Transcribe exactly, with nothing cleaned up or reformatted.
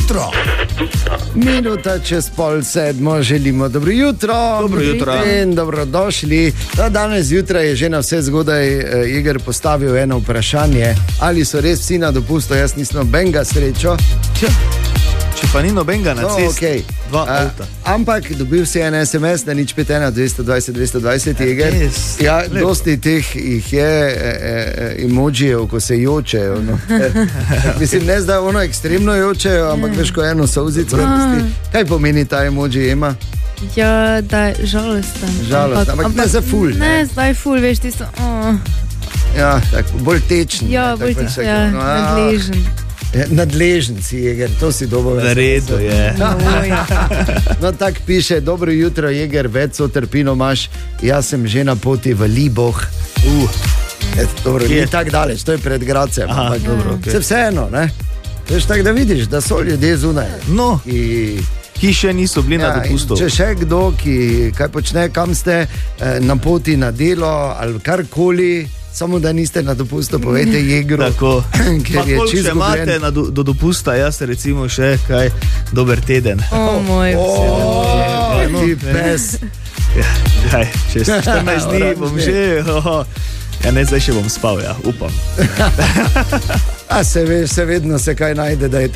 jutro. Minuta čez pol sedmo, želimo dobro jutro. Dobro jutro. In dobrodošli. Da, danes zjutraj je že na vse zgodaj eh, Igor postavil eno vprašanje, ali so res vsi na dopustu. Jaz nisem nobenega srečo. Če, če pa ni nobenega na No, cesti, okay. dva A, avta. ampak dobil si en es em es na nič pet ena dvesto dvajset dvesto dvajset, Igor. res? Ja, Lepo. dosti teh jih je e, e, emojijev, ko se jočejo. No. Mislim, ne zdaj ono ekstremno jočejo, ampak veš, ko eno solzico pusti. Kaj pomeni ta emoji, Ema? Ja, da je žalosten. Žalosten, ampak ne za ful, ne? Ne, zdaj ful, veš, ti so... Oh. Ja, tako, bolj tečen. Ja, ne, bolj tako ti se- ja, no, ah, nadležen. Nadležen si, Jeger, to si dobro V redu je. No, tako piše, dobro jutro, Jeger, več sotrpino imaš, jaz sem že na poti v Liboh. Uh, Et, dobro, Kje? ni tako daleč, to je pred Gracem. Aha, ampak dobro, okej. se vseeno, ne? Veš, tako da vidiš, da so ljudje zunaj. no, Ki, ki še niso bili na ja, in dopustu. če še kdo, ki kaj počne, kam ste eh, na poti na delo ali karkoli, samo da niste na dopustu, povejte Jegru. Tako. Ker Pa je koliko čisto še imate izgubljen. na do, do dopusta, jaz recimo še kaj dober teden. O, moj O, no, ti ne. pes. Ja, kaj, čez štirinajst dni bom že, oh, ja ne, zdaj še bom spal, ja, upam. A se veš, se vedno se kaj najde, da je